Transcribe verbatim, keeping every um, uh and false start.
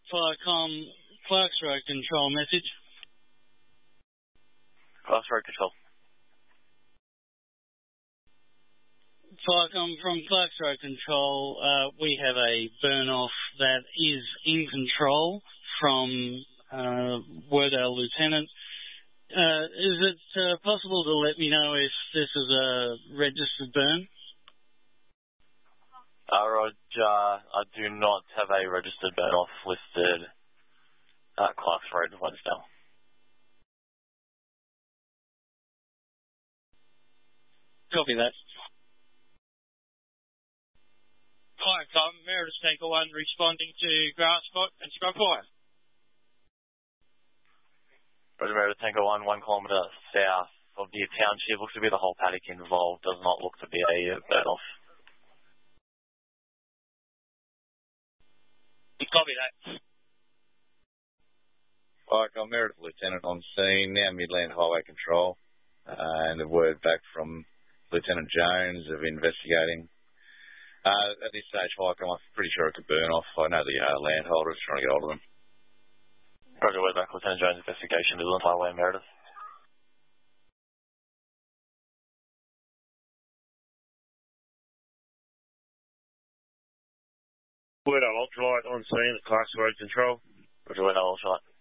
Firecom, Clark's Road Control message. Clark's Road Control. Firecom from Clark's Road Control, uh, we have a burn-off that is in control from uh, Wordale Lieutenant. Uh, is it uh, possible to let me know if this is a registered burn? Uh, Roger, I do not have a registered burn-off listed at Clark's Road, Wednesdale. Copy that. Firecom, Meredith Tanker one responding to grass spot and scrub fire. Roger, Meredith Tanker one, one kilometre south of the township. Looks to be the whole paddock involved. Does not look to be a burn-off. Copy that. Firecom, Meredith Lieutenant on scene, now Midland Highway Control, uh, and the word back from Lieutenant Jones of investigating. Uh, at this stage, Firecom, I'm pretty sure it could burn off. I know the uh, landholders trying to get hold of them. Roger, word back, Lieutenant Jones investigation, Midland Highway, Meredith. Word on ultralight on scene at Clark's Road Control. Roger, word on ultralight.